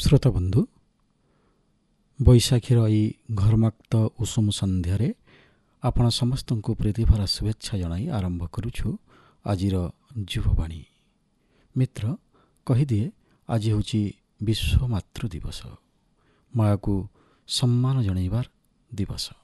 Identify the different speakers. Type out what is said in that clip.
Speaker 1: ଶ୍ରୋତା ବନ୍ଧୁ, ବୈଶାଖୀର ଏହି ଘର୍ମାକ୍ତ ଉଷୁମ ସନ୍ଧ୍ୟାରେ ଆପଣ ସମସ୍ତଙ୍କୁ ପ୍ରୀତିଭରା ଶୁଭେଚ୍ଛା ଜଣାଇ ଆରମ୍ଭ କରୁଛୁ ଆଜିର ଯୁବବାଣୀ। ମିତ୍ର, କହିଦିଏ ଆଜି ହେଉଛି ବିଶ୍ୱ ମାତୃ ଦିବସ, ମାଆକୁ ସମ୍ମାନ ଜଣାଇବାର ଦିବସ।